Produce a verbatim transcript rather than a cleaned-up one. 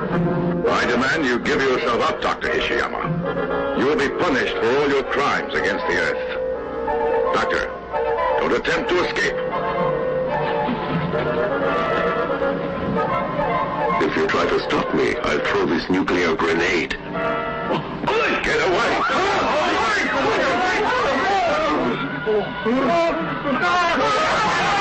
I demand you give yourself up, Doctor Ishiyama. You will be punished for all your crimes against the Earth. Doctor, don't attempt to escape. If you try to stop me, I'll throw this nuclear grenade. Get away! Get away!